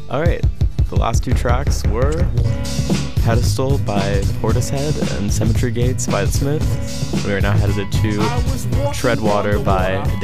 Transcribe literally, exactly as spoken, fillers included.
Alright, the last two tracks were Pedestal by Portishead and Cemetery Gates by The Smiths. We are now headed to Treadwater by